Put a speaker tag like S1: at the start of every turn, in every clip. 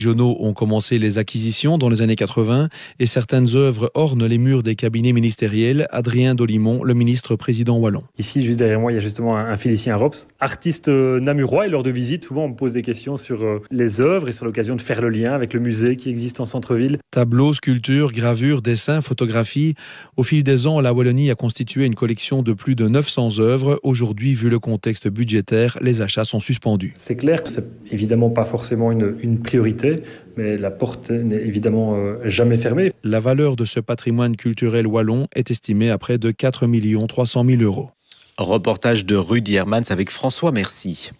S1: régionaux ont commencé les acquisitions dans les années 80 et certaines œuvres ornent les murs des cabinets ministériels. Adrien Dolimon, le ministre président wallon.
S2: Ici, juste derrière moi, il y a justement un Félicien Rops, artiste namurois, et lors de visite, souvent on me pose des questions sur les œuvres et c'est l'occasion de faire le lien avec le musée qui existe en centre-ville.
S1: Tableaux, sculptures, gravures, dessins, photographies. Au fil des ans, la Wallonie a constitué une collection de plus de 900 œuvres. Aujourd'hui, vu le contexte budgétaire, les achats sont suspendus.
S2: C'est clair que c'est évidemment pas forcément une priorité, mais la porte n'est évidemment jamais fermée.
S1: La valeur de ce patrimoine culturel wallon est estimée à près de 4 300 000 €.
S3: Reportage de Rudy Hermans avec François Merci.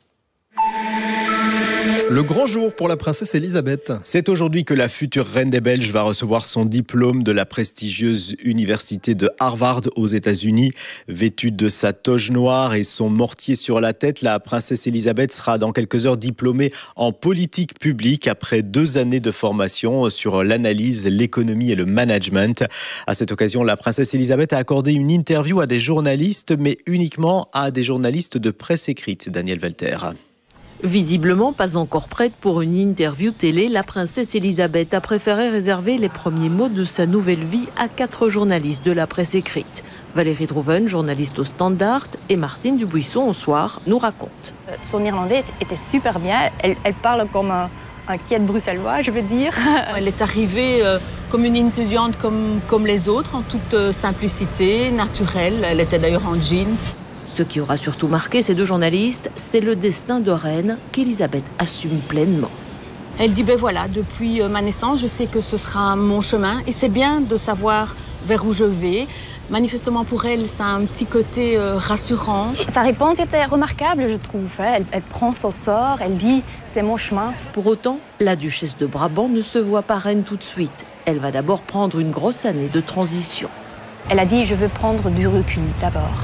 S4: Le grand jour pour la princesse Elisabeth.
S3: C'est aujourd'hui que la future reine des Belges va recevoir son diplôme de la prestigieuse université de Harvard aux États-Unis. Vêtue de sa toge noire et son mortier sur la tête, la princesse Elisabeth sera dans quelques heures diplômée en politique publique après 2 années de formation sur l'analyse, l'économie et le management. À cette occasion, la princesse Elisabeth a accordé une interview à des journalistes, mais uniquement à des journalistes de presse écrite. Daniel Welter.
S5: Visiblement pas encore prête pour une interview télé, la princesse Elisabeth a préféré réserver les premiers mots de sa nouvelle vie à 4 journalistes de la presse écrite. Valérie Drouven, journaliste au Standard, et Martine Dubuisson au Soir nous raconte.
S6: Son irlandais était super bien, elle parle comme un quête bruxellois, je veux dire.
S7: Elle est arrivée comme une étudiante comme les autres, en toute simplicité, naturelle. Elle était d'ailleurs en jeans.
S5: Ce qui aura surtout marqué ces 2 journalistes, c'est le destin de reine qu'Elisabeth assume pleinement.
S7: Elle dit, voilà, depuis ma naissance, je sais que ce sera mon chemin et c'est bien de savoir vers où je vais. Manifestement pour elle, ça a un petit côté rassurant.
S6: Sa réponse était remarquable, je trouve. Elle prend son sort, elle dit, c'est mon chemin.
S5: Pour autant, la duchesse de Brabant ne se voit pas reine tout de suite. Elle va d'abord prendre une grosse année de transition.
S6: Elle a dit, je veux prendre du recul d'abord.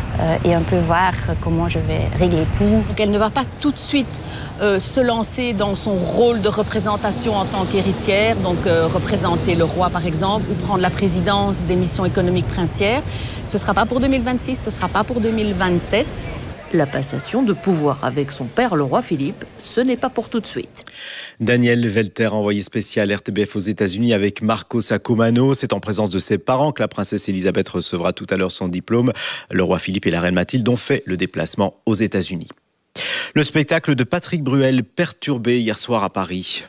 S6: Et un peu voir comment je vais régler tout.
S7: Donc elle ne va pas tout de suite se lancer dans son rôle de représentation en tant qu'héritière, donc représenter le roi par exemple, ou prendre la présidence des missions économiques princières. Ce ne sera pas pour 2026, ce ne sera pas pour 2027.
S5: La passation de pouvoir avec son père, le roi Philippe, ce n'est pas pour tout de suite.
S3: Daniel Welter, envoyé spécial RTBF aux États-Unis avec Marco Sacomano. C'est en présence de ses parents que la princesse Elisabeth recevra tout à l'heure son diplôme. Le roi Philippe et la reine Mathilde ont fait le déplacement aux États-Unis. Le spectacle de Patrick Bruel perturbé hier soir à Paris.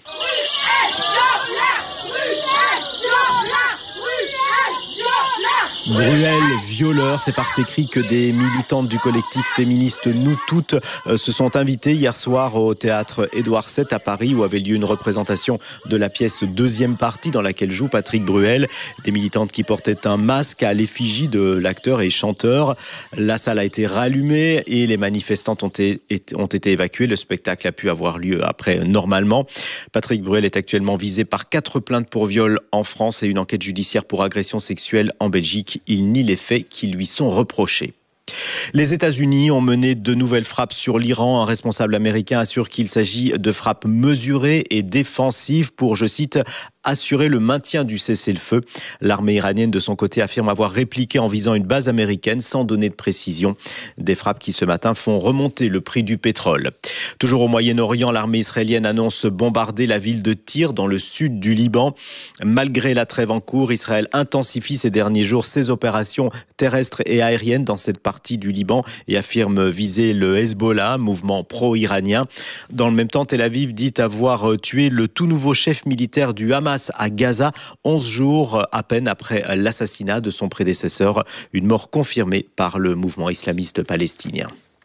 S3: Bruel, violeur, c'est par ces cris que des militantes du collectif féministe Nous Toutes se sont invitées hier soir au théâtre Édouard VII à Paris où avait lieu une représentation de la pièce Deuxième partie dans laquelle joue Patrick Bruel. Des militantes qui portaient un masque à l'effigie de l'acteur et chanteur. La salle a été rallumée et les manifestantes ont été évacuées. Le spectacle a pu avoir lieu après normalement. Patrick Bruel est actuellement visé par 4 plaintes pour viol en France et une enquête judiciaire pour agression sexuelle en Belgique. Il nie les faits qui lui sont reprochés. Les États-Unis ont mené de nouvelles frappes sur l'Iran. Un responsable américain assure qu'il s'agit de frappes mesurées et défensives pour, je cite, assurer le maintien du cessez-le-feu. L'armée iranienne, de son côté, affirme avoir répliqué en visant une base américaine sans donner de précision. Des frappes qui, ce matin, font remonter le prix du pétrole. Toujours au Moyen-Orient, l'armée israélienne annonce bombarder la ville de Tyr, dans le sud du Liban. Malgré la trêve en cours, Israël intensifie ces derniers jours ses opérations terrestres et aériennes dans cette partie du Liban et affirme viser le Hezbollah, mouvement pro-iranien. Dans le même temps, Tel Aviv dit avoir tué le tout nouveau chef militaire du Hamas à Gaza, 11 jours à peine après l'assassinat de son prédécesseur, une mort confirmée par le mouvement islamiste palestinien.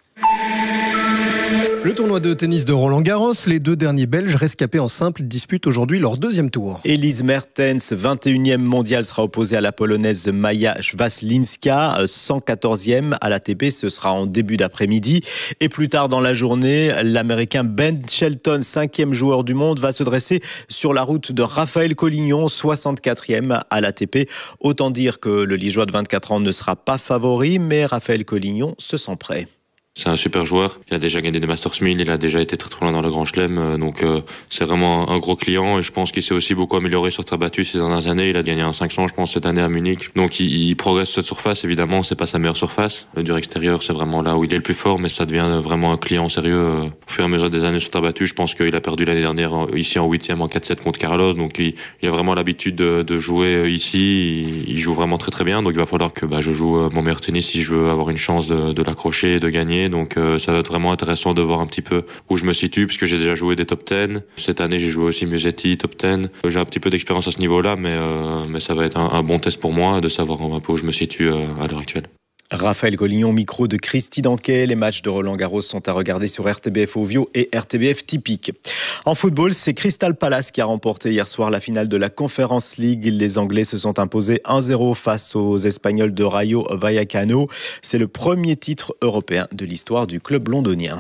S4: Le tournoi de tennis de Roland-Garros, les 2 derniers Belges rescapés en simple disputent aujourd'hui leur 2e tour.
S3: Elise Mertens, 21e mondiale, sera opposée à la Polonaise Maja Swaslinska, 114e à l'ATP, ce sera en début d'après-midi. Et plus tard dans la journée, l'Américain Ben Shelton, 5e joueur du monde, va se dresser sur la route de Raphaël Collignon, 64e à l'ATP. Autant dire que le Liégeois de 24 ans ne sera pas favori, mais Raphaël Collignon se sent prêt.
S8: C'est un super joueur. Il a déjà gagné des Masters 1000, il a déjà été très loin dans le Grand Chelem. Donc c'est vraiment un gros client et je pense qu'il s'est aussi beaucoup amélioré sur terre battue ces dernières années. Il a gagné un 500, je pense, cette année à Munich. Donc il progresse sur cette surface. Évidemment, c'est pas sa meilleure surface. Le dur extérieur, c'est vraiment là où il est le plus fort, mais ça devient vraiment un client sérieux au fur et à mesure des années sur terre battue. Je pense qu'il a perdu l'année dernière ici en 8e en 4-7 contre Carlos. Donc il a vraiment l'habitude de jouer ici. Il joue vraiment très très bien. Donc il va falloir que je joue mon meilleur tennis si je veux avoir une chance de l'accrocher et de gagner. Donc ça va être vraiment intéressant de voir un petit peu où je me situe, puisque j'ai déjà joué des top 10. Cette année, j'ai joué aussi Musetti, top 10. J'ai un petit peu d'expérience à ce niveau-là, mais ça va être un bon test pour moi de savoir un peu où je me situe à l'heure actuelle.
S3: Raphaël Collignon, micro de Christy Danquet. Les matchs de Roland-Garros sont à regarder sur RTBF Ovio et RTBF Typique. En football, c'est Crystal Palace qui a remporté hier soir la finale de la Conference League. Les Anglais se sont imposés 1-0 face aux Espagnols de Rayo Vallecano. C'est le premier titre européen de l'histoire du club londonien.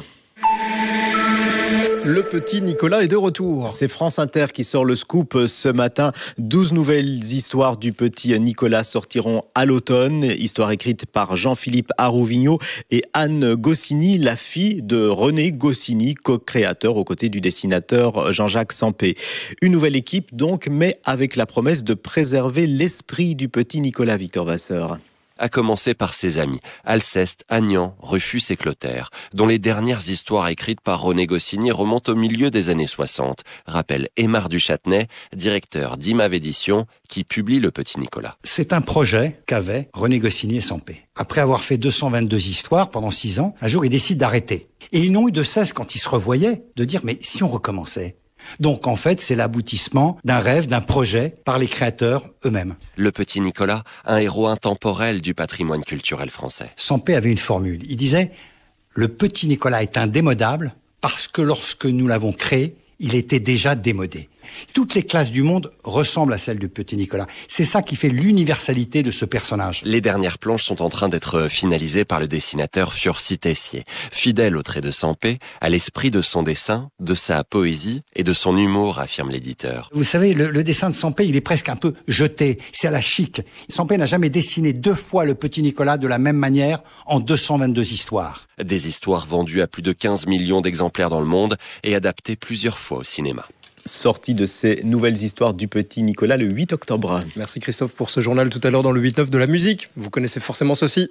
S4: Le petit Nicolas est de retour.
S3: C'est France Inter qui sort le scoop ce matin. 12 nouvelles histoires du petit Nicolas sortiront à l'automne. Histoire écrite par Jean-Philippe Arouvigno et Anne Goscinny, la fille de René Goscinny, co-créateur aux côtés du dessinateur Jean-Jacques Sampé. Une nouvelle équipe donc, mais avec la promesse de préserver l'esprit du petit Nicolas. Victor Vasseur.
S9: À commencer par ses amis, Alceste, Agnan, Rufus et Clotaire, dont les dernières histoires écrites par René Goscinny remontent au milieu des années 60, rappelle Aymar Duchâtenay, directeur d'Imav Éditions, qui publie Le Petit Nicolas.
S10: C'est un projet qu'avaient René Goscinny et Sampé. Après avoir fait 222 histoires pendant 6 ans, un jour ils décident d'arrêter. Et ils n'ont eu de cesse, quand ils se revoyaient, de dire « mais si on recommençait ?» Donc en fait, c'est l'aboutissement d'un rêve, d'un projet par les créateurs eux-mêmes.
S9: Le Petit Nicolas, un héros intemporel du patrimoine culturel français.
S10: Sampé avait une formule. Il disait « Le Petit Nicolas est indémodable parce que lorsque nous l'avons créé, il était déjà démodé. » Toutes les classes du monde ressemblent à celles du Petit Nicolas. C'est ça qui fait l'universalité de ce personnage.
S9: Les dernières planches sont en train d'être finalisées par le dessinateur Furcy Tessier. Fidèle au trait de Sampé, à l'esprit de son dessin, de sa poésie et de son humour, affirme l'éditeur.
S10: Vous savez, le dessin de Sampé, il est presque un peu jeté. C'est à la chic. Sampé n'a jamais dessiné 2 fois le Petit Nicolas de la même manière en 222 histoires.
S9: Des histoires vendues à plus de 15 millions d'exemplaires dans le monde et adaptées plusieurs fois au cinéma.
S3: Sortie de ces nouvelles histoires du Petit Nicolas le 8 octobre.
S4: Merci Christophe pour ce journal tout à l'heure dans le 8-9 de la musique. Vous connaissez forcément ceci.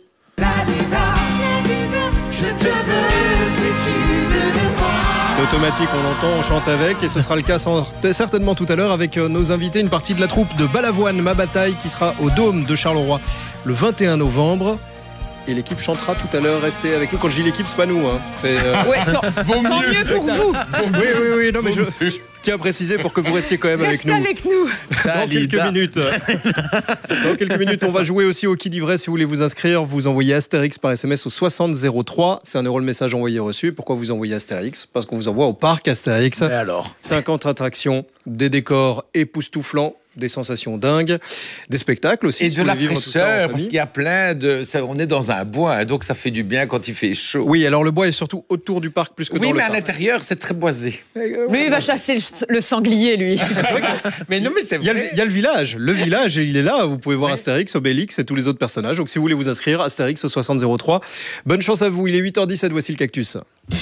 S4: C'est automatique, on l'entend, on chante avec et ce sera le cas certainement tout à l'heure avec nos invités, une partie de la troupe de Balavoine, Ma Bataille qui sera au Dôme de Charleroi le 21 novembre. Et l'équipe chantera tout à l'heure, restez avec nous. Quand je dis l'équipe, c'est pas nous. C'est
S11: ouais, tant mieux pour vous.
S4: Oui, non mais je tiens à préciser pour que vous restiez quand même avec nous.
S11: Restez avec nous.
S4: Dans quelques minutes. Dans quelques minutes, on va jouer aussi au qui dit vrai. Si vous voulez vous inscrire, vous envoyez Astérix par SMS au 6003. C'est 1 € le message envoyé reçu. Pourquoi vous envoyez Astérix ? Parce qu'on vous envoie au parc Astérix.
S12: Mais alors
S4: 50 attractions, des décors époustouflants, des sensations dingues, des spectacles aussi.
S12: Et de la fraîcheur, parce qu'il y a plein de... on est dans un bois, hein, donc ça fait du bien quand il fait chaud.
S4: Oui, alors le bois est surtout autour du parc plus que dans le parc.
S12: Oui, mais à l'intérieur, c'est très boisé.
S11: Lui, il va chasser le sanglier, lui.
S12: Mais non, mais c'est vrai.
S4: Il y a le village. Le village, il est là. Vous pouvez voir Astérix, Obélix et tous les autres personnages. Donc si vous voulez vous inscrire, Astérix au 6003. Bonne chance à vous. Il est 8h17, voici le cactus.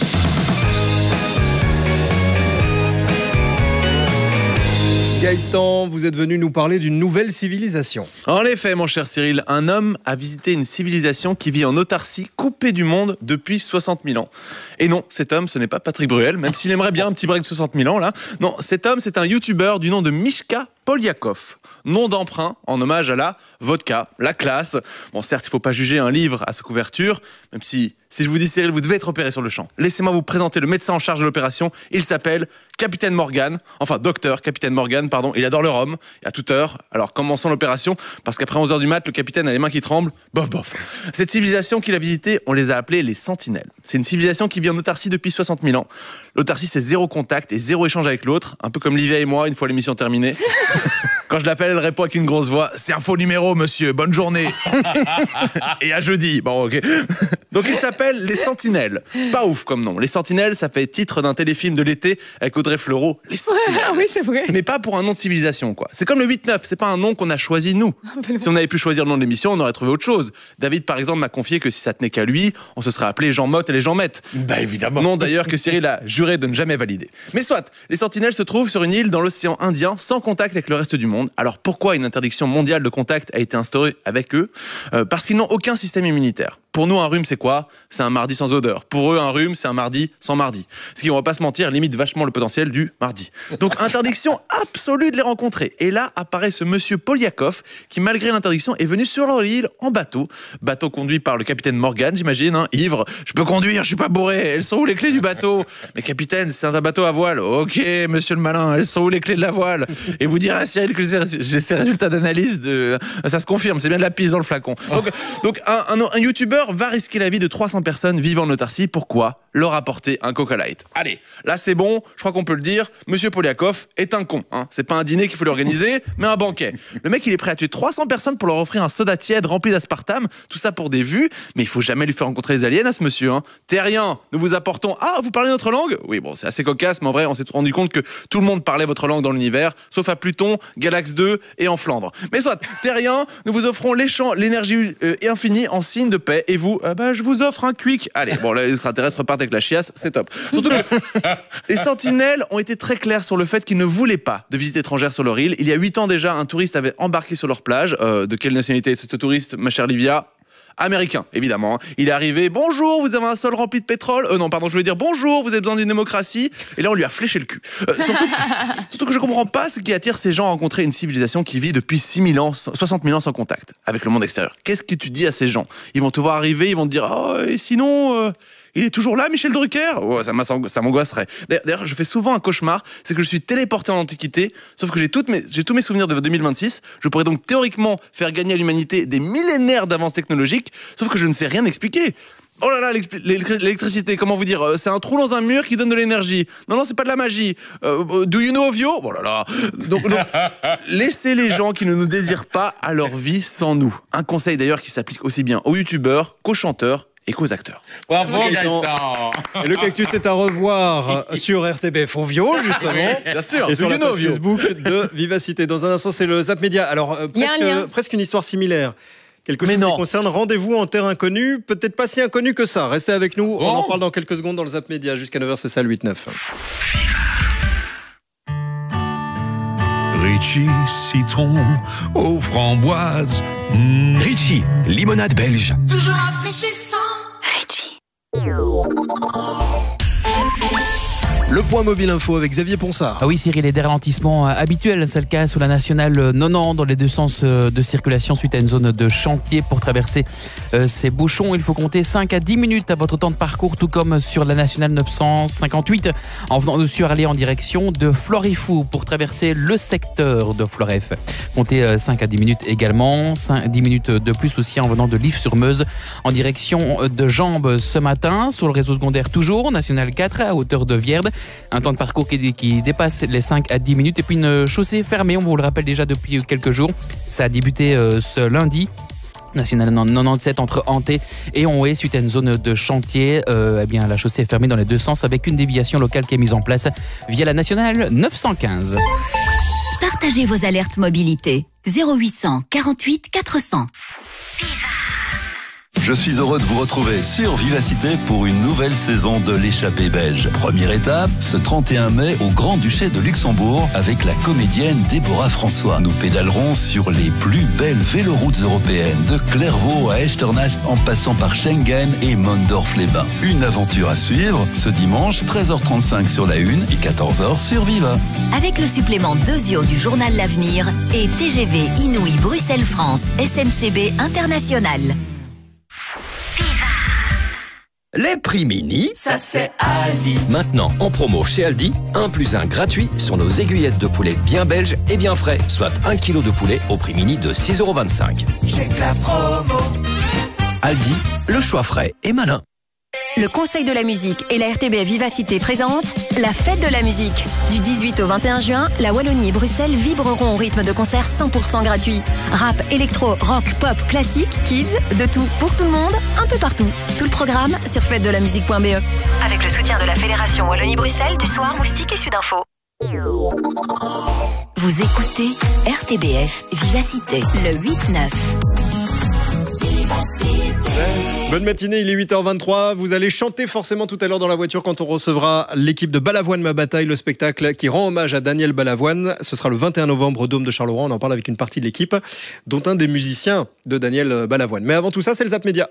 S4: Gaëtan, vous êtes venu nous parler d'une nouvelle civilisation.
S13: En effet, mon cher Cyril, un homme a visité une civilisation qui vit en autarcie, coupée du monde depuis 60 000 ans. Et non, cet homme, ce n'est pas Patrick Bruel, même s'il aimerait bien un petit break de 60 000 ans, là. Non, cet homme, c'est un youtubeur du nom de Mishka Polyakov. Nom d'emprunt en hommage à la vodka, la classe. Bon, certes, il ne faut pas juger un livre à sa couverture, même si je vous dis Cyril, vous devez être opéré sur le champ. Laissez-moi vous présenter le médecin en charge de l'opération. Il s'appelle Capitaine Morgan, enfin docteur Capitaine Morgan, pardon. Il adore le rhum, et à toute heure. Alors commençons l'opération, parce qu'après 11h du mat, le capitaine a les mains qui tremblent. Bof, bof. Cette civilisation qu'il a visitée, on les a appelées les Sentinelles. C'est une civilisation qui vit en autarcie depuis 60 000 ans. L'autarcie, c'est 0 contact et 0 échange avec l'autre, un peu comme Livia et moi, une fois l'émission terminée. Quand je l'appelle, elle répond avec une grosse voix. C'est un faux numéro, monsieur. Bonne journée. Et à jeudi. Bon, ok. Donc, il s'appelle Les Sentinelles. Pas ouf comme nom. Les Sentinelles, ça fait titre d'un téléfilm de l'été avec Audrey Fleurot. Les Sentinelles.
S11: Oui, c'est vrai.
S13: Mais pas pour un nom de civilisation, quoi. C'est comme le 8-9. C'est pas un nom qu'on a choisi, nous. Si on avait pu choisir le nom de l'émission, on aurait trouvé autre chose. David, par exemple, m'a confié que si ça tenait qu'à lui, on se serait appelé Jean Motte et les Jean Mettes.
S12: Bah, évidemment.
S13: Non, d'ailleurs, que Cyril a juré de ne jamais valider. Mais soit, les Sentinelles se trouvent sur une île dans l'océan Indien, sans contact avec le reste du monde. Alors pourquoi une interdiction mondiale de contact a été instaurée avec eux ? Parce qu'ils n'ont aucun système immunitaire. Pour nous, un rhume, c'est quoi ? C'est un mardi sans odeur. Pour eux, un rhume, c'est un mardi sans mardi. Ce qui, on va pas se mentir, limite vachement le potentiel du mardi. Donc, interdiction absolue de les rencontrer. Et là, apparaît ce monsieur Poliakov, qui, malgré l'interdiction, est venu sur leur île en bateau. Bateau conduit par le capitaine Morgan, j'imagine, hein, ivre. Je peux conduire, je suis pas bourré. Elles sont où les clés du bateau ? Mais capitaine, c'est un bateau à voile. Ok, monsieur le malin, elles sont où les clés de la voile ? Et vous direz à Cyril que j'ai ces résultats d'analyse ça se confirme, c'est bien de la pisse dans le flacon. Donc un youtubeur va risquer la vie de 300 personnes vivant en autarcie. Pourquoi ? Leur apporter un Coca Light. Allez, là c'est bon, je crois qu'on peut le dire, monsieur Poliakov est un con. Hein. C'est pas un dîner qu'il faut lui organiser, mais un banquet. Le mec, il est prêt à tuer 300 personnes pour leur offrir un soda tiède rempli d'aspartame, tout ça pour des vues, mais il faut jamais lui faire rencontrer les aliens à ce monsieur. Hein. Terrien, nous vous apportons... Ah, vous parlez notre langue ? Oui, bon, c'est assez cocasse, mais en vrai, on s'est rendu compte que tout le monde parlait votre langue dans l'univers, sauf à Pluton, Galax 2 et en Flandre. Mais soit, Terrien, nous vous offrons l'énergie infinie en signe de paix, et vous, je vous offre un quick. Allez, bon, là, les extraterrestres repartent avec la chiasse, c'est top. Surtout que les Sentinelles ont été très clairs sur le fait qu'ils ne voulaient pas de visite étrangère sur leur île. Il y a 8 ans déjà, un touriste avait embarqué sur leur plage. De quelle nationalité est ce touriste, ma chère Livia ? Américain, évidemment. Il est arrivé, bonjour, vous avez un sol rempli de pétrole. Je voulais dire bonjour, vous avez besoin d'une démocratie. Et là, on lui a fléché le cul. Surtout que je comprends pas ce qui attire ces gens à rencontrer une civilisation qui vit depuis 60 000 ans sans contact avec le monde extérieur. Qu'est-ce que tu dis à ces gens ? Ils vont te voir arriver, ils vont te dire, oh, et sinon... il est toujours là, Michel Drucker ? Oh, ça m'angoisserait. D'ailleurs, je fais souvent un cauchemar, c'est que je suis téléporté en Antiquité, sauf que j'ai tous mes souvenirs de 2026. Je pourrais donc théoriquement faire gagner à l'humanité des millénaires d'avances technologiques, sauf que je ne sais rien expliquer. Oh là là, l'électricité, comment vous dire ? C'est un trou dans un mur qui donne de l'énergie. Non, c'est pas de la magie. Do you know Ovio ? Oh là là. Donc, laissez les gens qui ne nous désirent pas à leur vie sans nous. Un conseil d'ailleurs qui s'applique aussi bien aux youtubeurs qu'aux chanteurs et qu'aux acteurs.
S12: Bravo Gaëtan.
S4: Et le cactus est à revoir sur RTBF Ovio, justement.
S13: Bien sûr.
S4: Et sur la page Facebook de Vivacité. Dans un instant, c'est le Zap Média. Alors, presque une histoire similaire. Quelque chose qui concerne Rendez-vous en terre inconnue, peut-être pas si inconnu que ça. Restez avec nous, on en parle dans quelques secondes dans le Zap Média. Jusqu'à 9h, c'est ça le 8-9.
S14: Ritchie, citron aux framboises. Ritchie, limonade belge.
S15: Toujours rafraîchissant. Ritchie.
S4: Le point mobile info avec Xavier Ponsard.
S16: Ah oui Cyril, des ralentissements habituels, c'est le cas sur la nationale 90 dans les deux sens de circulation suite à une zone de chantier. Pour traverser ces bouchons, il faut compter 5 à 10 minutes à votre temps de parcours, tout comme sur la nationale 958 en venant de Suarlé en direction de Florifou pour traverser le secteur de Floref. Comptez 5 à 10 minutes également, 10 minutes de plus aussi en venant de Livres-sur-Meuse en direction de Jambes ce matin. Sur le réseau secondaire toujours, nationale 4 à hauteur de Vierde. Un temps de parcours qui dépasse les 5 à 10 minutes et puis une chaussée fermée, on vous le rappelle déjà depuis quelques jours. Ça a débuté ce lundi. Nationale 97 entre Hanté et Onhé suite à une zone de chantier. La chaussée est fermée dans les deux sens avec une déviation locale qui est mise en place via la nationale 915.
S15: Partagez vos alertes mobilité. 0800 48 400.
S17: Je suis heureux de vous retrouver sur Vivacité pour une nouvelle saison de l'échappée belge. Première étape, ce 31 mai au Grand-Duché de Luxembourg avec la comédienne Déborah François. Nous pédalerons sur les plus belles véloroutes européennes, de Clairvaux à Echternach en passant par Schengen et Mondorf-les-Bains. Une aventure à suivre ce dimanche, 13h35 sur la 1 et 14h sur Viva.
S15: Avec le supplément 2 du journal L'Avenir et TGV Inouï Bruxelles-France SNCB International.
S18: Les prix mini,
S15: ça c'est Aldi.
S18: Maintenant en promo chez Aldi, 1+1 gratuit sur nos aiguillettes de poulet bien belges et bien frais, soit 1 kg de poulet au prix mini de 6,25 €.
S15: J'ai que la promo.
S18: Aldi, le choix frais et malin.
S19: le Conseil de la musique et la RTBF Vivacité présentent la fête de la musique. Du 18 au 21 juin, la Wallonie et Bruxelles vibreront au rythme de concerts 100% gratuits. Rap, électro, rock, pop, classique, kids, de tout pour tout le monde, un peu partout. Tout le programme sur fêtedelamusique.be. Avec le soutien de la Fédération Wallonie-Bruxelles, du Soir, Moustique et Sudinfo.
S15: Vous écoutez RTBF Vivacité, le 8-9.
S4: Bonne matinée, il est 8h23. Vous allez chanter forcément tout à l'heure dans la voiture quand on recevra l'équipe de Balavoine Ma Bataille, le spectacle qui rend hommage à Daniel Balavoine. Ce sera le 21 novembre au Dôme de Charleroi. On en parle avec une partie de l'équipe, dont un des musiciens de Daniel Balavoine. Mais avant tout ça, c'est le Zap Média.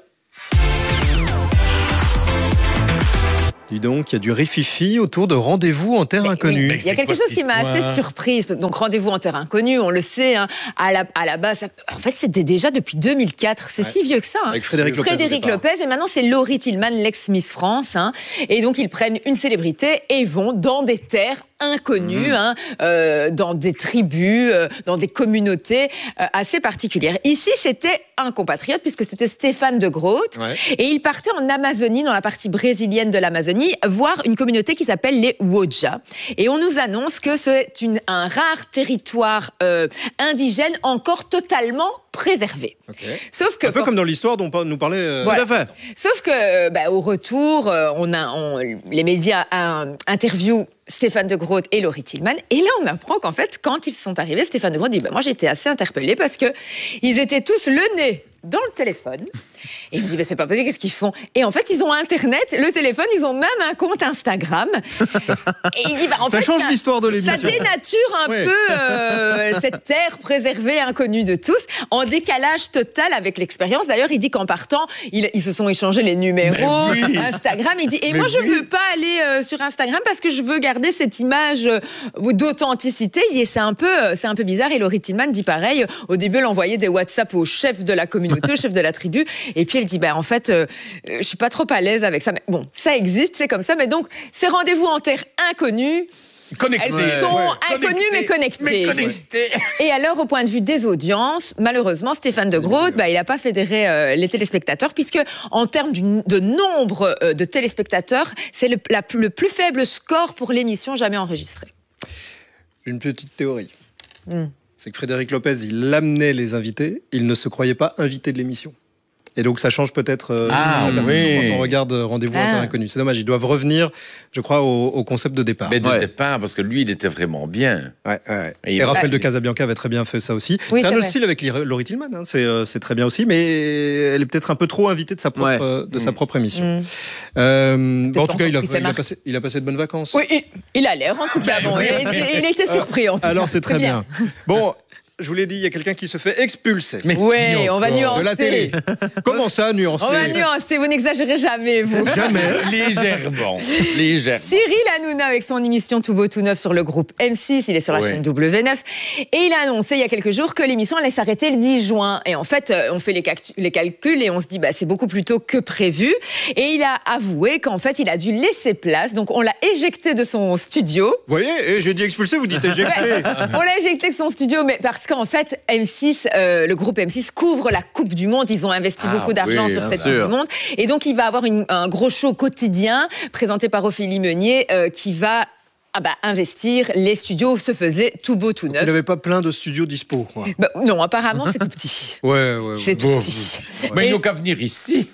S4: Dis donc, il y a du rififi autour de Rendez-vous en terre inconnue.
S11: Oui, il y a quelque chose qui m'a assez surprise. Donc, Rendez-vous en terre inconnue, on le sait, hein, à la base, en fait, c'était déjà depuis 2004. C'est si vieux que ça. Hein.
S4: Avec Frédéric
S11: Lopez. Et maintenant, c'est Laurie Tillman, l'ex-Miss France. Hein. Et donc, ils prennent une célébrité et vont dans des terres inconnues, dans des tribus, dans des communautés assez particulières. Ici, c'était un compatriote, puisque c'était Stéphane de Groot. Ouais. Et il partait en Amazonie, dans la partie brésilienne de l'Amazonie, voir une communauté qui s'appelle les Woja. Et on nous annonce que c'est un rare territoire indigène encore totalement préservé. Okay. Sauf que,
S4: un peu comme dans l'histoire dont nous parlait
S11: voilà. Tout à fait. Sauf que, au retour, les médias interviewent Stéphane de Groot et Laurie Tillman. Et là, on apprend qu'en fait, quand ils sont arrivés, Stéphane de Groot dit moi, j'étais assez interpellée parce qu'ils étaient tous le nez dans le téléphone. Et il me dit c'est pas possible, qu'est-ce qu'ils font? Et en fait, ils ont Internet, le téléphone, ils ont même un compte Instagram. Et il dit en
S4: ça
S11: fait,
S4: change l'histoire de l'émission.
S11: Ça dénature un peu cette terre préservée, inconnue de tous, en décalage total avec l'expérience. D'ailleurs, il dit qu'en partant, ils se sont échangés les numéros, Instagram. Il dit moi, je veux pas aller sur Instagram parce que je veux garder cette image d'authenticité. Il dit c'est un peu bizarre. Et Laurie Tillman dit pareil. Au début, elle envoyait des WhatsApp au chef de la communauté, au chef de la tribu. Et puis elle dit en fait, je suis pas trop à l'aise avec ça. Mais bon, ça existe, c'est comme ça. Mais donc, ces rendez-vous en terre inconnus.
S12: Connectés.
S11: Elles sont inconnues mais connectées. Et alors, au point de vue des audiences, malheureusement, Stéphane de Groot, il n'a pas fédéré les téléspectateurs, puisque en termes de nombre de téléspectateurs, c'est le plus faible score pour l'émission jamais enregistrée.
S4: Une petite théorie. C'est que Frédéric Lopez, il amenait les invités, il ne se croyait pas invité de l'émission. Et donc ça change peut-être quand on regarde Rendez-vous en terre inconnue. C'est dommage, ils doivent revenir, je crois, au concept de départ.
S12: Mais de départ, parce que lui, il était vraiment bien.
S4: Et Raphaël de Casabianca avait très bien fait ça aussi. Oui, c'est un autre style avec Laurie Tillman, hein. C'est très bien aussi, mais elle est peut-être un peu trop invitée de sa propre émission. En tout cas, il a passé de bonnes vacances.
S11: Oui, il a l'air en tout cas. Il était surpris en tout cas.
S4: Alors c'est très bien. Bon. Je vous l'ai dit, il y a quelqu'un qui se fait expulser.
S11: Oui, on va nuancer.
S4: De la télé. Comment ça, nuancer?
S11: On va nuancer, vous n'exagérez jamais, vous.
S4: Jamais.
S12: Légèrement.
S11: Cyril Hanouna, avec son émission Tout beau, tout neuf sur le groupe M6, il est sur la chaîne W9. Et il a annoncé il y a quelques jours que l'émission allait s'arrêter le 10 juin. Et en fait, on fait les calculs et on se dit, c'est beaucoup plus tôt que prévu. Et il a avoué qu'en fait, il a dû laisser place. Donc, on l'a éjecté de son studio.
S4: Vous voyez, j'ai dit expulsé, vous dites éjecté.
S11: On l'a éjecté de son studio, mais parce qu'en fait, M6, le groupe M6 couvre la Coupe du Monde. Ils ont investi beaucoup d'argent sur cette Coupe du Monde. Et donc, il va avoir un gros show quotidien présenté par Ophélie Meunier qui va investir. Les studios se faisaient tout beau, tout neuf.
S4: Il n'avait pas plein de studios dispo.
S11: Non, apparemment, c'est tout petit. C'est tout petit.
S12: Mais il n'y a qu'à venir ici.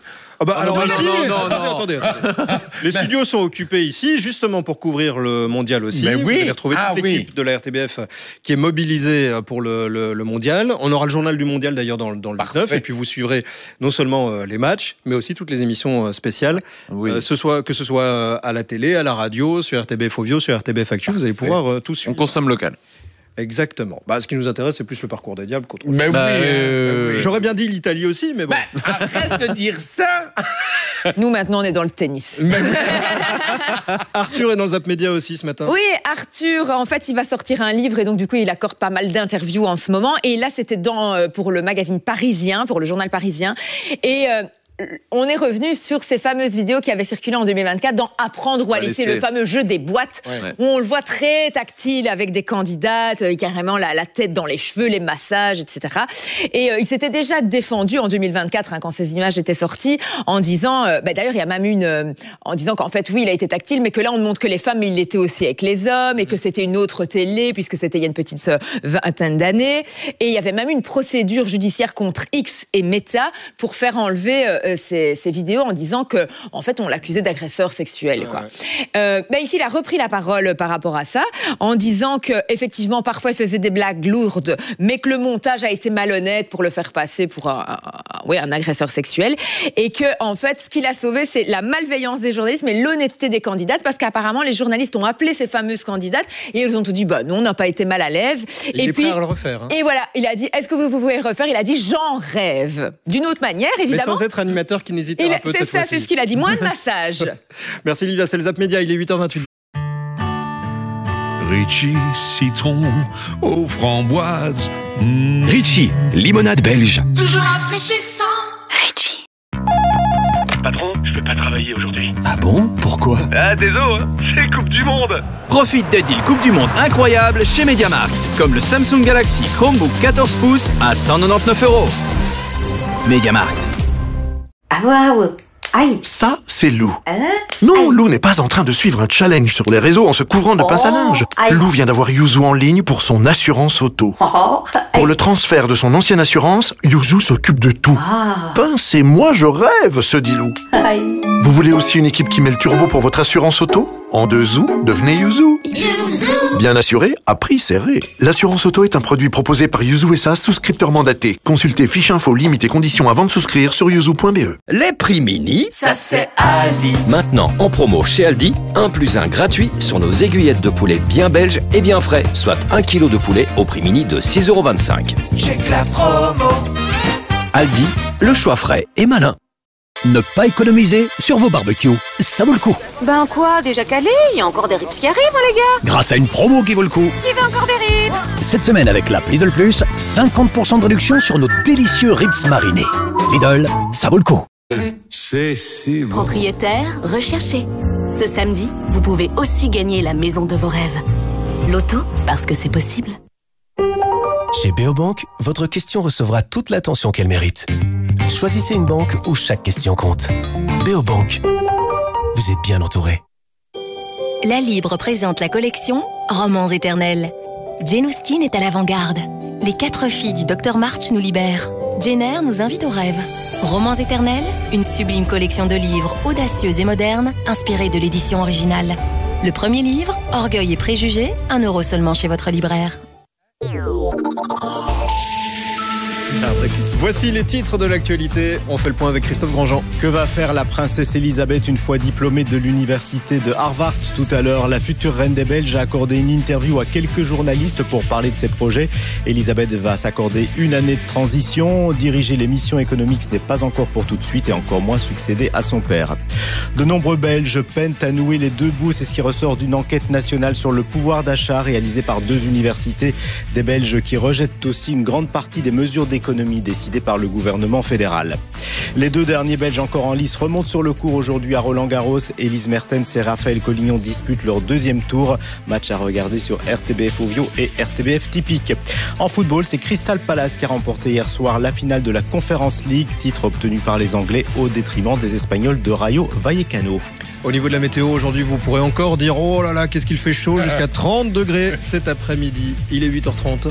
S4: Attendez. Les studios sont occupés ici, justement pour couvrir le mondial aussi. Vous allez retrouver toute l'équipe de la RTBF qui est mobilisée pour le mondial. On aura le journal du mondial d'ailleurs dans le 19. Et puis vous suivrez non seulement les matchs, mais aussi toutes les émissions spéciales. Que ce soit à la télé, à la radio, sur RTBF Ovio, sur RTBF Actu. Vous allez pouvoir tout suivre.
S13: On consomme local.
S4: Exactement. Ce qui nous intéresse, c'est plus le parcours des diables qu'autre chose.
S12: Oui.
S4: J'aurais bien dit l'Italie aussi, mais bon.
S12: Arrête de dire ça.
S11: Nous, maintenant, on est dans le tennis.
S4: Arthur est dans le Zap Média aussi ce matin.
S11: Oui, Arthur, en fait, il va sortir un livre et donc, du coup, il accorde pas mal d'interviews en ce moment. Et là, c'était pour le magazine Parisien, pour le journal Parisien. Et on est revenu sur ces fameuses vidéos qui avaient circulé en 2024 dans Apprendre ou à laisser, le fameux jeu des boîtes, où on le voit très tactile avec des candidates, carrément la tête dans les cheveux, les massages, etc. Et il s'était déjà défendu en 2024 quand ces images étaient sorties en disant, d'ailleurs il y a même en disant qu'en fait oui il a été tactile, mais que là on ne montre que les femmes, mais il l'était aussi avec les hommes, et que c'était une autre télé puisque c'était il y a une petite vingtaine d'années. Et il y avait même une procédure judiciaire contre X et Meta pour faire enlever ces vidéos en disant que en fait on l'accusait d'agresseur sexuel. Ici il a repris la parole par rapport à ça en disant que effectivement parfois il faisait des blagues lourdes, mais que le montage a été malhonnête pour le faire passer pour un agresseur sexuel, et que en fait ce qu'il a sauvé c'est la malveillance des journalistes mais l'honnêteté des candidates, parce qu'apparemment les journalistes ont appelé ces fameuses candidates et ils ont tout dit non, on n'a pas été mal à l'aise.
S4: Il est prêt à le refaire.
S11: Et voilà, il a dit est-ce que vous pouvez le refaire? Il a dit j'en rêve. D'une autre manière évidemment.
S4: Mais sans être animateur qui n'hésite un peu cette fois-ci.
S11: C'est ce qu'il a dit, moins de massage.
S4: Merci Livia, c'est le Zap Média, il est 8h28.
S14: Ritchie, citron aux framboises. Ritchie, limonade belge.
S15: Toujours rafraîchissant. Ritchie.
S20: Patron, je peux pas travailler aujourd'hui.
S21: Ah bon? Pourquoi?
S20: Désolé, c'est Coupe du Monde.
S22: Profite des deals Coupe du Monde incroyables chez MediaMarkt. Comme le Samsung Galaxy Chromebook 14 pouces à 199 €. MediaMarkt.
S23: Ah waouh! Aïe!
S21: Ça, c'est Lou. Non, Lou n'est pas en train de suivre un challenge sur les réseaux en se couvrant de pince à linge. Lou vient d'avoir Yuzu en ligne pour son assurance auto. Pour le transfert de son ancienne assurance, Yuzu s'occupe de tout. Pince et moi, je rêve, se dit Lou. Vous voulez aussi une équipe qui met le turbo pour votre assurance auto? En 2 zou, devenez Yuzu. Bien assuré, à prix serré. L'assurance auto est un produit proposé par Yuzu SA, souscripteur mandaté. Consultez fiche info, limite et conditions avant de souscrire sur yuzu.be.
S18: Les prix mini,
S23: ça c'est Aldi.
S18: Maintenant en promo chez Aldi, 1 + 1 gratuit sur nos aiguillettes de poulet bien belges et bien frais, soit 1 kg de poulet au prix mini de 6,25 €.
S23: Check la promo.
S18: Aldi, le choix frais et malin. Ne pas économiser sur vos barbecues, ça vaut le coup.
S19: Ben quoi, déjà calé? Il y a encore des rips qui arrivent, les gars.
S18: Grâce à une promo qui vaut le coup.
S19: Qui veut encore des rips?
S18: Cette semaine avec l'app Lidl Plus, 50% de réduction sur nos délicieux rips marinés. Lidl, ça vaut le coup.
S14: C'est si bon.
S15: Propriétaire, recherché. Ce samedi, vous pouvez aussi gagner la maison de vos rêves. Loto, parce que c'est possible.
S24: Chez Beobank, votre question recevra toute l'attention qu'elle mérite. Choisissez une banque où chaque question compte. Beobank, vous êtes bien entouré.
S19: La Libre présente la collection Romans éternels. Jane Austen est à l'avant-garde. Les 4 filles du Dr March nous libèrent. Jane Eyre nous invite au rêve. Romans éternels, une sublime collection de livres audacieux et modernes, inspirés de l'édition originale. Le premier livre, Orgueil et préjugés, 1 € seulement chez votre libraire.
S4: Voici les titres de l'actualité. On fait le point avec Christophe Grandjean.
S3: Que va faire la princesse Elisabeth une fois diplômée de l'université de Harvard? Tout à l'heure, la future reine des Belges a accordé une interview à quelques journalistes pour parler de ses projets. Elisabeth va s'accorder une année de transition. Diriger les missions économiques, ce n'est pas encore pour tout de suite et encore moins succéder à son père. De nombreux Belges peinent à nouer les deux bouts. C'est ce qui ressort d'une enquête nationale sur le pouvoir d'achat réalisée par 2 universités. Des Belges qui rejettent aussi une grande partie des mesures d'économie décidées par le gouvernement fédéral. Les 2 derniers Belges encore en lice remontent sur le court aujourd'hui à Roland-Garros. Elise Mertens et Raphaël Collignon disputent leur 2e tour. Match à regarder sur RTBF Ovio et RTBF Typique. En football, c'est Crystal Palace qui a remporté hier soir la finale de la Conference League, titre obtenu par les Anglais au détriment des Espagnols de Rayo Vallecano.
S4: Au niveau de la météo, aujourd'hui, vous pourrez encore dire oh là là, qu'est-ce qu'il fait chaud, jusqu'à 30 degrés cet après-midi. Il est 8h30.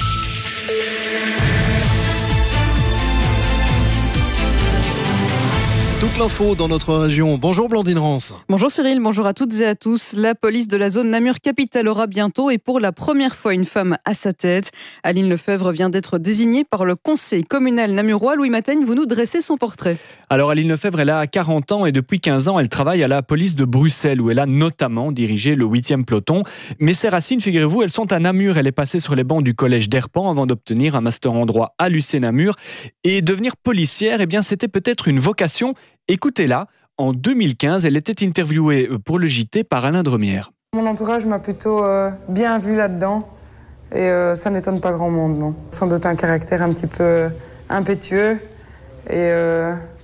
S4: Toute l'info dans notre région. Bonjour Blandine Rance.
S25: Bonjour Cyril, bonjour à toutes et à tous. La police de la zone Namur-Capitale aura bientôt et pour la première fois une femme à sa tête. Aline Lefebvre vient d'être désignée par le conseil communal namurois. Louis Mateigne, vous nous dressez son portrait.
S26: Alors Aline Lefebvre, elle a 40 ans et depuis 15 ans, elle travaille à la police de Bruxelles où elle a notamment dirigé le 8e peloton. Mais ses racines, figurez-vous, elles sont à Namur. Elle est passée sur les bancs du collège d'Erpan avant d'obtenir un master en droit à l'UC Namur. Et devenir policière, eh bien, c'était peut-être une vocation. Écoutez-la, en 2015, elle était interviewée pour le JT par Alain Dremière.
S27: Mon entourage m'a plutôt bien vu là-dedans et ça n'étonne pas grand monde, non. Sans doute un caractère un petit peu impétueux et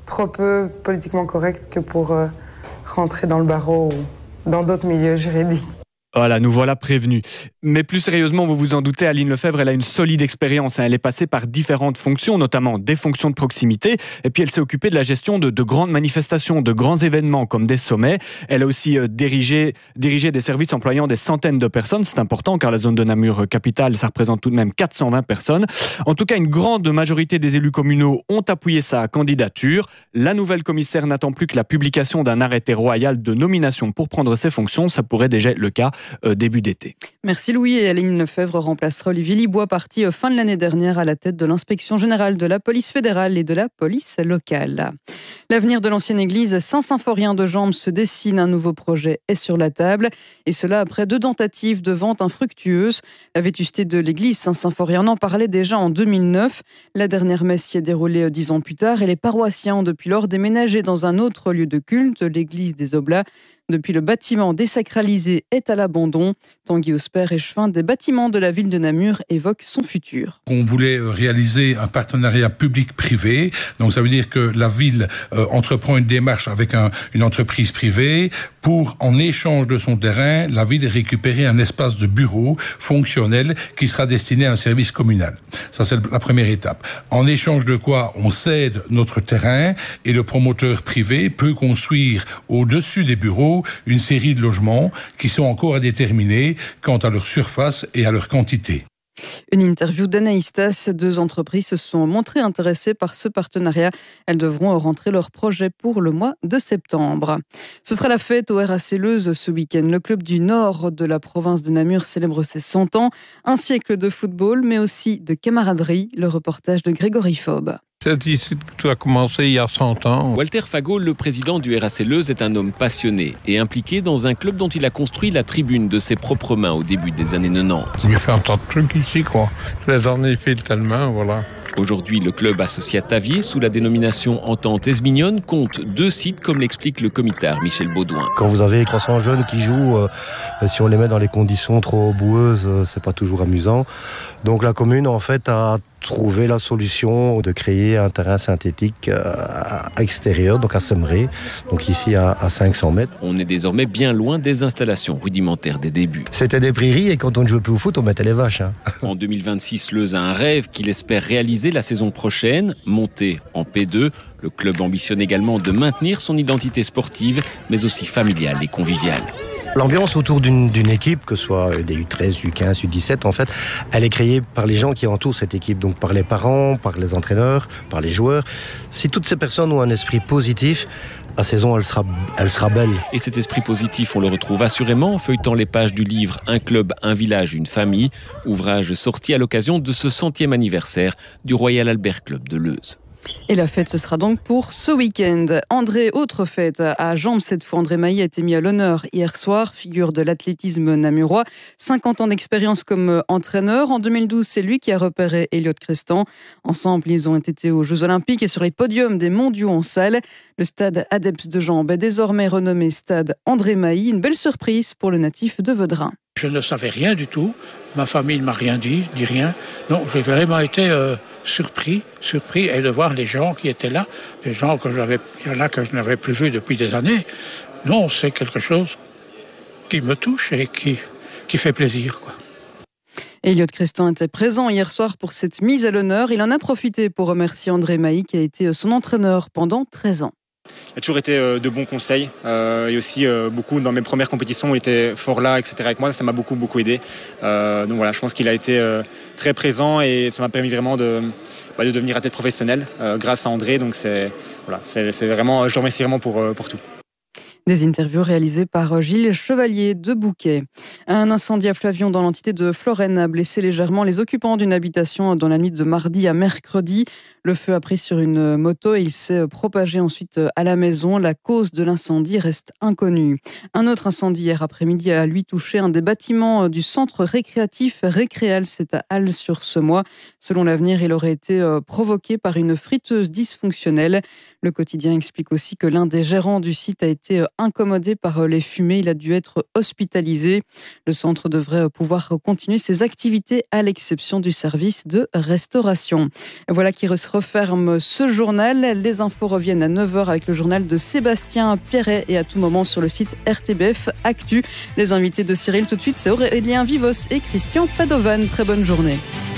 S27: trop peu politiquement correcte que pour rentrer dans le barreau ou dans d'autres milieux juridiques.
S26: Voilà, nous voilà prévenus. Mais plus sérieusement, vous vous en doutez, Aline Lefebvre, elle a une solide expérience. Elle est passée par différentes fonctions, notamment des fonctions de proximité. Et puis, elle s'est occupée de la gestion de grandes manifestations, de grands événements comme des sommets. Elle a aussi dirigé des services employant des centaines de personnes. C'est important car la zone de Namur capitale, ça représente tout de même 420 personnes. En tout cas, une grande majorité des élus communaux ont appuyé sa candidature. La nouvelle commissaire n'attend plus que la publication d'un arrêté royal de nomination pour prendre ses fonctions. Ça pourrait déjà être le cas début d'été.
S25: Merci Louis. Et Aline Lefebvre remplacera Olivier Libois, parti fin de l'année dernière à la tête de l'inspection générale de la police fédérale et de la police locale. L'avenir de l'ancienne église Saint-Symphorien de Jambes se dessine. Un nouveau projet est sur la table. Et cela après 2 tentatives de vente infructueuses. La vétusté de l'église Saint-Symphorien en parlait déjà en 2009. La dernière messe s'y est déroulée 10 ans plus tard. Et les paroissiens ont depuis lors déménagé dans un autre lieu de culte, l'église des Oblats. Depuis, le bâtiment désacralisé est à l'abandon. Tanguy Osper, échevin des bâtiments de la ville de Namur, évoque son futur.
S1: On voulait réaliser un partenariat public-privé. Donc ça veut dire que la ville entreprend une démarche avec une entreprise privée pour, en échange de son terrain, la ville récupérer un espace de bureau fonctionnel qui sera destiné à un service communal. Ça, c'est la première étape. En échange de quoi on cède notre terrain et le promoteur privé peut construire au-dessus des bureaux une série de logements qui sont encore à déterminer quant à leur surface et à leur quantité.
S25: Une interview d'Anaïs Tass. 2 entreprises se sont montrées intéressées par ce partenariat. Elles devront rentrer leur projet pour le mois de septembre. Ce sera la fête au RAC Leuze ce week-end. Le club du nord de la province de Namur célèbre ses 100 ans. Un siècle de football, mais aussi de camaraderie. Le reportage de Grégory Faube.
S2: C'est ici que tout a commencé il y a 100 ans.
S5: Walter Fagot, le président du RAC Leuze, est un homme passionné et impliqué dans un club dont il a construit la tribune de ses propres mains au début des années 90.
S2: Il fait un tas de trucs ici, quoi. Les années filent tellement, voilà.
S5: Aujourd'hui, le club associé à Tavier, sous la dénomination Entente Esmignonne, compte 2 sites, comme l'explique le comitard Michel Baudouin.
S6: Quand vous avez 300 jeunes qui jouent, si on les met dans les conditions trop boueuses, c'est pas toujours amusant. Donc la commune, en fait, a trouvé la solution de créer un terrain synthétique à extérieur, donc à Semmeré, donc ici à 500 mètres.
S5: On est désormais bien loin des installations rudimentaires des débuts.
S6: C'était des prairies et quand on ne jouait plus au foot, on mettait les vaches.
S5: En 2026, Leuze a un rêve qu'il espère réaliser la saison prochaine, monter en P2. Le club ambitionne également de maintenir son identité sportive, mais aussi familiale et conviviale.
S6: L'ambiance autour d'une équipe, que ce soit des U13, U15, U17, en fait, elle est créée par les gens qui entourent cette équipe, donc par les parents, par les entraîneurs, par les joueurs. Si toutes ces personnes ont un esprit positif, la saison, elle sera belle.
S5: Et cet esprit positif, on le retrouve assurément en feuilletant les pages du livre « Un club, un village, une famille », ouvrage sorti à l'occasion de ce 100e anniversaire du Royal Albert Club de Leuze.
S25: Et la fête, ce sera donc pour ce week-end. André, autre fête à Jambes cette fois. André Mailly a été mis à l'honneur hier soir, figure de l'athlétisme namurois. 50 ans d'expérience comme entraîneur. En 2012, c'est lui qui a repéré Elliot Crestan. Ensemble, ils ont été aux Jeux Olympiques et sur les podiums des mondiaux en salle. Le stade Adepts de Jambes est désormais renommé stade André Mailly. Une belle surprise pour le natif de Vaudrin.
S7: Je ne savais rien du tout. Ma famille ne m'a rien dit rien. Non, j'ai vraiment été surpris et de voir les gens qui étaient là, des gens que je n'avais plus vus depuis des années. Non, c'est quelque chose qui me touche et qui fait plaisir, quoi.
S25: Elliot Crestan était présent hier soir pour cette mise à l'honneur. Il en a profité pour remercier André Mailly qui a été son entraîneur pendant 13 ans.
S8: Il a toujours été de bons conseils et aussi beaucoup dans mes premières compétitions, il était fort là, etc. avec moi, ça m'a beaucoup aidé. Donc voilà, je pense qu'il a été très présent et ça m'a permis vraiment de devenir athlète professionnel grâce à André. Donc c'est vraiment, je le remercie vraiment pour tout.
S25: Des interviews réalisées par Gilles Chevalier de Bouquet. Un incendie à Flavion dans l'entité de Florène a blessé légèrement les occupants d'une habitation dans la nuit de mardi à mercredi. Le feu a pris sur une moto et il s'est propagé ensuite à la maison. La cause de l'incendie reste inconnue. Un autre incendie hier après-midi a lui touché un des bâtiments du centre récréatif Récréal, c'est à Halle-sur-Semois. Selon l'Avenir, il aurait été provoqué par une friteuse dysfonctionnelle. Le quotidien explique aussi que l'un des gérants du site a été incommodé par les fumées. Il a dû être hospitalisé. Le centre devrait pouvoir continuer ses activités à l'exception du service de restauration. Voilà qui referme ce journal. Les infos reviennent à 9h avec le journal de Sébastien Perret et à tout moment sur le site RTBF Actu. Les invités de Cyril tout de suite, c'est Aurélien Vivos et Christian Padovan. Très bonne journée.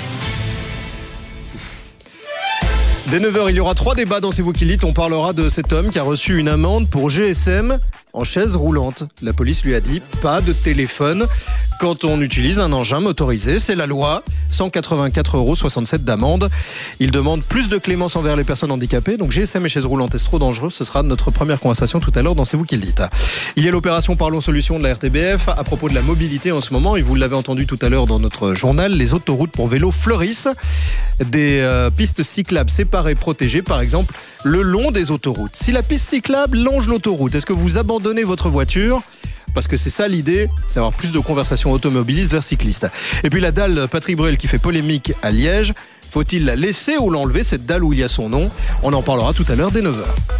S4: Dès 9h, il y aura 3 débats dans C'est vous qui le dites. On parlera de cet homme qui a reçu une amende pour GSM en chaise roulante. La police lui a dit pas de téléphone quand on utilise un engin motorisé. C'est la loi. 184,67 € d'amende. Il demande plus de clémence envers les personnes handicapées. Donc GSM et chaise roulante, est-ce trop dangereux? Ce sera notre première conversation tout à l'heure dans C'est vous qui le dites. Il y a l'opération Parlons Solutions de la RTBF à propos de la mobilité en ce moment. Et vous l'avez entendu tout à l'heure dans notre journal, les autoroutes pour vélos fleurissent. Des pistes cyclables séparées, protégées, par exemple, le long des autoroutes. Si la piste cyclable longe l'autoroute, est-ce que vous abandonnez votre voiture? Parce que c'est ça l'idée, c'est avoir plus de conversations automobilistes vers cyclistes. Et puis la dalle Patrick Bruel qui fait polémique à Liège, faut-il la laisser ou l'enlever, cette dalle où il y a son nom? On en parlera tout à l'heure dès 9h.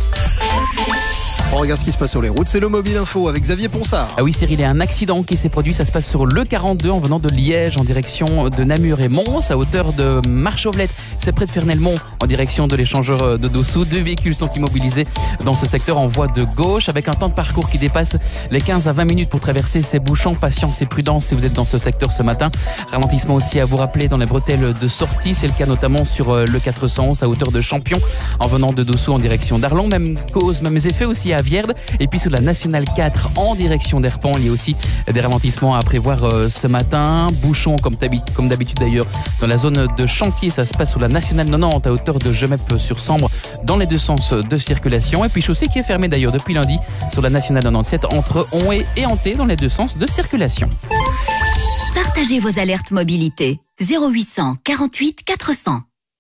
S4: On regarde ce qui se passe sur les routes, c'est le Mobile Info avec Xavier Ponsard.
S9: Ah oui Cyril, il y a un accident qui s'est produit, ça se passe sur le 42 en venant de Liège en direction de Namur et Mons, à hauteur de Marchauvelette, c'est près de Fernelmont en direction de l'échangeur de Dossou. 2 véhicules sont immobilisés dans ce secteur en voie de gauche avec un temps de parcours qui dépasse les 15 à 20 minutes pour traverser ces bouchons. Patience et prudence si vous êtes dans ce secteur ce matin. Ralentissement aussi à vous rappeler dans les bretelles de sortie, c'est le cas notamment sur le 411 à hauteur de Champion en venant de Dossou en direction d'Arlon. Même cause, mêmes effets aussi à Vierde. Et puis sur la Nationale 4 en direction d'Erpan, il y a aussi des ralentissements à prévoir ce matin. Bouchons comme d'habitude d'ailleurs dans la zone de chantier. Ça se passe sur la Nationale 90 à hauteur de Gemep sur Sambre dans les 2 sens de circulation. Et puis chaussée qui est fermée d'ailleurs depuis lundi sur la Nationale 97 entre Onhaye et Hanté dans les 2 sens de circulation.
S15: Partagez vos alertes mobilité. 0800 48 400.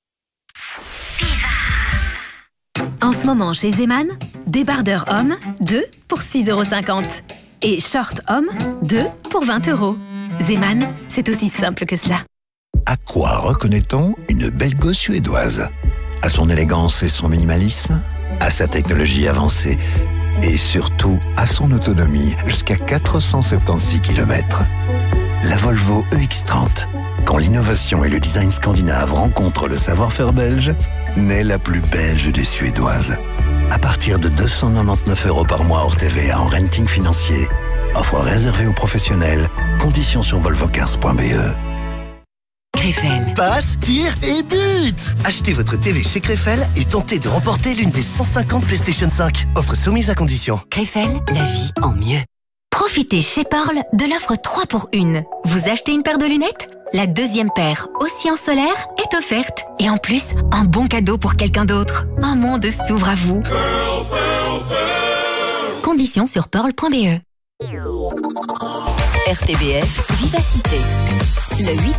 S15: En ce moment chez Zeman, débardeur homme, 2 pour 6,50 € et short homme, 2 pour 20 €. Zeman, c'est aussi simple que cela.
S10: À quoi reconnaît-on une belle gosse suédoise? À son élégance et son minimalisme, à sa technologie avancée et surtout à son autonomie jusqu'à 476 km. La Volvo EX30. Quand l'innovation et le design scandinave rencontrent le savoir-faire belge, naît la plus belge des Suédoises. À partir de 299 € par mois hors TVA en renting financier. Offre réservée aux professionnels. Conditions sur volvocars.be.
S11: Krefel. Passe, tire et but! Achetez votre TV chez Krefel et tentez de remporter l'une des 150 PlayStation 5. Offre soumise à condition.
S15: Krefel, la vie en mieux. Profitez chez Pearl de l'offre 3 pour 1. Vous achetez une paire de lunettes? La 2e paire, aussi en solaire, est offerte. Et en plus, un bon cadeau pour quelqu'un d'autre. Un monde s'ouvre à vous. Pearl, Pearl, Pearl. Conditions sur pearl.be. RTBF Vivacité. Le 8-9.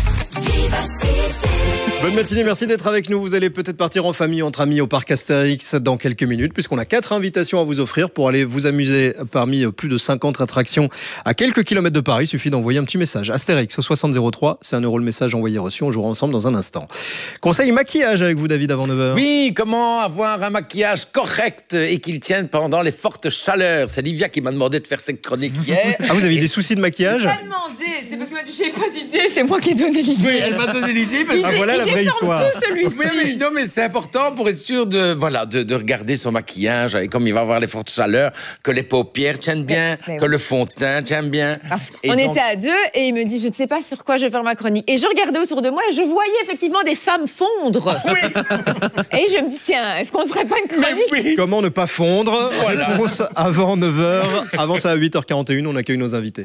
S4: Bonne matinée, merci d'être avec nous. Vous allez peut-être partir en famille, entre amis au parc Astérix dans quelques minutes, puisqu'on a 4 invitations à vous offrir pour aller vous amuser parmi plus de 50 attractions à quelques kilomètres de Paris. Il suffit d'envoyer un petit message. Astérix au 6003, c'est 1 € le message envoyé reçu. On jouera ensemble dans un instant. Conseil maquillage avec vous, David, avant 9h.
S12: Oui, comment avoir un maquillage correct et qu'il tienne pendant les fortes chaleurs. C'est Livia qui m'a demandé de faire cette chronique hier.
S4: Ah, vous aviez des soucis de maquillage?
S13: Je n'ai pas demandé, c'est parce que m'a dit j'ai pas d'idée, c'est moi qui ai donné l'idée.
S12: Oui, elle m'a donné l'idée parce que
S4: voilà la vraie histoire.
S13: Tout celui-ci.
S12: Oui, non, mais c'est important pour être sûr de regarder son maquillage et comme il va avoir les fortes chaleurs, que les paupières tiennent bien, que le fond de teint tienne bien.
S13: On était à 2 et il me dit je ne sais pas sur quoi je vais faire ma chronique. Et je regardais autour de moi et je voyais effectivement des femmes fondre. Oui. Et je me dis tiens, est-ce qu'on ne ferait pas une chronique?
S4: Oui. Comment ne pas fondre? Voilà. Réponse avant 9h. Avant ça à 8h41, on accueille nos invités.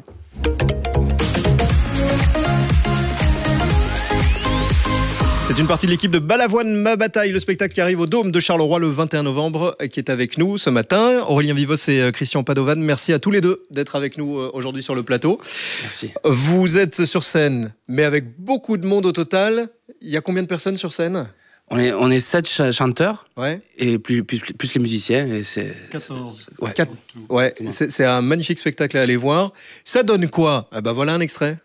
S4: C'est une partie de l'équipe de Balavoine Ma Bataille, le spectacle qui arrive au Dôme de Charleroi le 21 novembre, qui est avec nous ce matin. Aurélien Vivos et Christian Padovan, merci à tous les deux d'être avec nous aujourd'hui sur le plateau.
S12: Merci.
S4: Vous êtes sur scène, mais avec beaucoup de monde au total. Il y a combien de personnes sur scène?
S16: On est 7 chanteurs,
S4: ouais.
S16: Et plus les musiciens. Et c'est
S4: 14. Ouais. C'est un magnifique spectacle à aller voir. Ça donne quoi? Ah bah voilà un extrait.